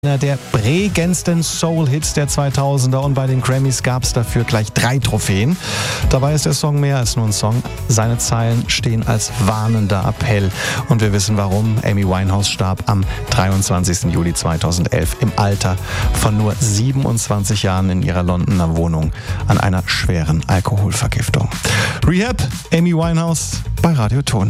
Einer der prägendsten Soul-Hits der 2000er und bei den Grammys gab es dafür gleich 3 Trophäen. Dabei ist der Song mehr als nur ein Song. Seine Zeilen stehen als warnender Appell und wir wissen warum. Amy Winehouse starb am 23. Juli 2011 im Alter von nur 27 Jahren in ihrer Londoner Wohnung an einer schweren Alkoholvergiftung. Rehab, Amy Winehouse bei Radio Ton.